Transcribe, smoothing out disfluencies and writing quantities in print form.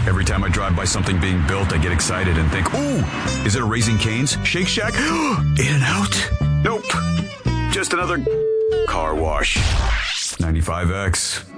Every time I drive by something being built, I get excited and think, ooh, is it a Raising Cane's? Shake Shack? In-N-Out? Nope. Just another car wash. 95X.